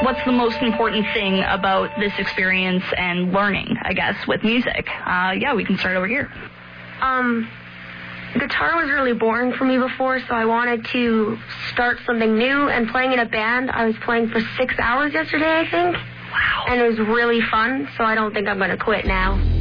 What's the most important thing about this experience and learning, I guess, with music? We can start over here. Guitar was really boring for me before, so I wanted to start something new, and playing in a band, I was playing for 6 hours yesterday, I think. Wow. And it was really fun, so I don't think I'm going to quit now.